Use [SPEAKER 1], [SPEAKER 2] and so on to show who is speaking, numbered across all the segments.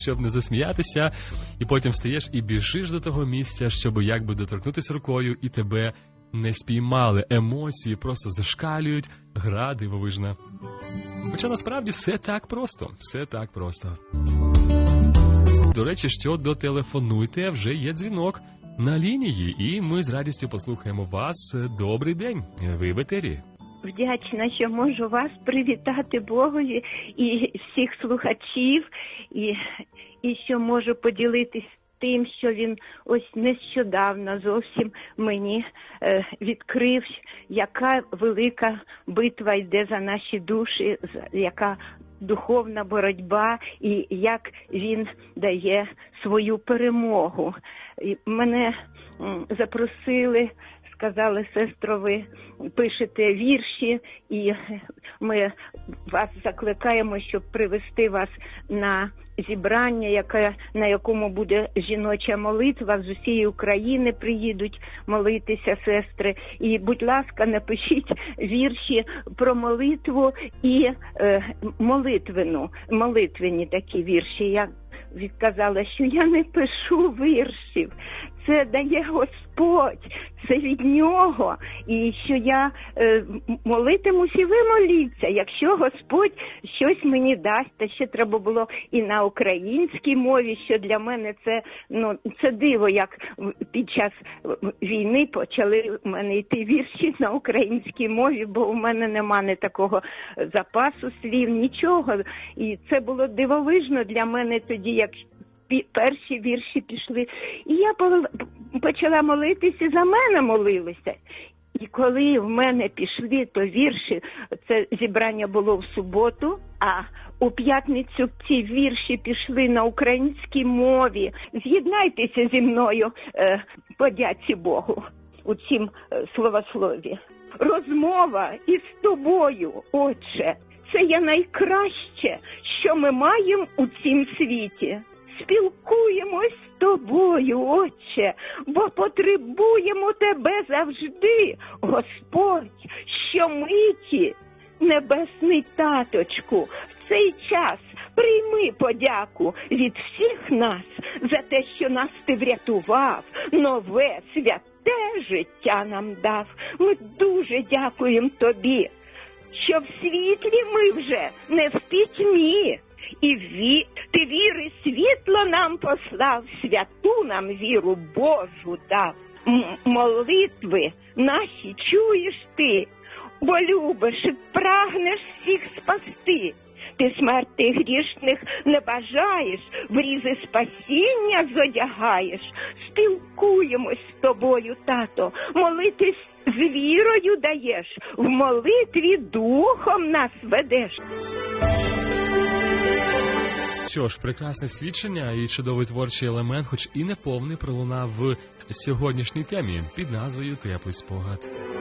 [SPEAKER 1] щоб не засміятися, і потім встаєш і біжиш до того місця, щоб якби доторкнутися рукою, і тебе не спіймали. Емоції просто зашкалюють, гра дивовижна. Хоча насправді все так просто, все так просто. До речі, що дотелефонуйте, вже є дзвінок на лінії, і ми з радістю послухаємо вас. Добрий день, ви в етері.
[SPEAKER 2] Вдячна, що можу вас привітати Богові і всіх слухачів, і що можу поділитись тим, що він ось нещодавно зовсім мені відкрив, яка велика битва йде за наші душі, яка духовна боротьба і як він дає свою перемогу. І мене запросили, сказали: сестро, ви пишете вірші, і ми вас закликаємо, щоб привести вас на зібрання, на якому буде жіноча молитва. З усієї України приїдуть молитися сестри. І, будь ласка, напишіть вірші про молитву і молитвені такі вірші. Я відказала, що я не пишу віршів. Це дає Господь, це від Нього. І що я молитимусь, і ви моліться, якщо Господь щось мені дасть. Та ще треба було і на українській мові, що для мене це диво, як під час війни почали в мене йти вірші на українській мові, бо у мене нема такого запасу слів, нічого. І це було дивовижно для мене тоді, як перші вірші пішли. І я почала молитися, за мене молилися. І коли в мене пішли то вірші, це зібрання було в суботу, а у п'ятницю ці вірші пішли на українській мові. З'єднайтеся зі мною, подяці Богу, у цім словослові. Розмова із тобою, Отче, це є найкраще, що ми маємо у цім світі. Спілкуємось з тобою, Отче, бо потребуємо тебе завжди, Господь, щомиті. Небесний Таточку, в цей час прийми подяку від всіх нас за те, що нас ти врятував, нове, святе життя нам дав. Ми дуже дякуємо тобі, що в світлі ми вже не в пітьмі. І ти віри світло нам послав, святу нам віру Божу дав. Молитви наші чуєш ти, бо любиш і прагнеш всіх спасти. Ти смерти грішних не бажаєш, в різи спасіння зодягаєш. Спілкуємось з тобою, тато, молитись з вірою даєш, в молитві духом нас ведеш.
[SPEAKER 1] Що ж, прекрасне свідчення і чудовий творчий елемент, хоч і не повний, пролунав в сьогоднішній темі під назвою «Теплий спогад».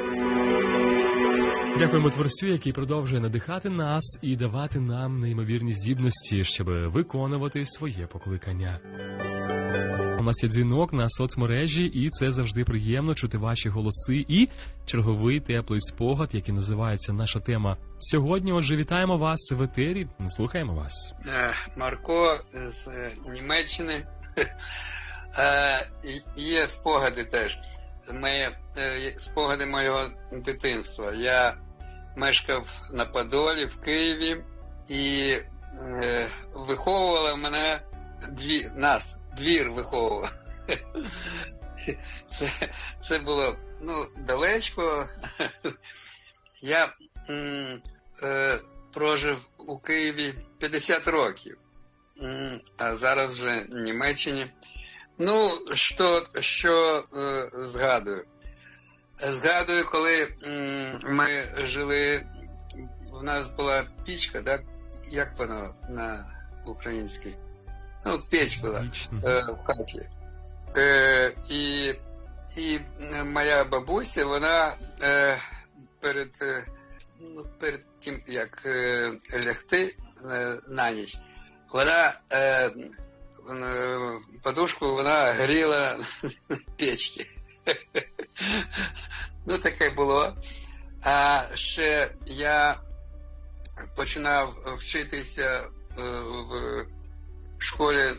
[SPEAKER 1] Дякуємо творцю, який продовжує надихати нас і давати нам неймовірні здібності, щоб виконувати своє покликання. У нас є дзвінок на соцмережі, і це завжди приємно чути ваші голоси і черговий теплий спогад, який називається наша тема сьогодні. Отже, вітаємо вас в етері, слухаємо вас.
[SPEAKER 3] Марко з Німеччини. Є спогади теж. Спогади моєго дитинства. Я мешкав на Подолі, в Києві, і виховували мене двір виховував. Це було, далечко. Я прожив у Києві 50 років, а зараз вже в Німеччині. Що згадую? Згадую, коли ми жили, у нас була пічка, так? Як вона на українській? Печ була в хаті. І моя бабуся, вона перед тим, як лягти на ніч, вона подушку вона гріла печки. Таке було. А ще я починав вчитися в в школі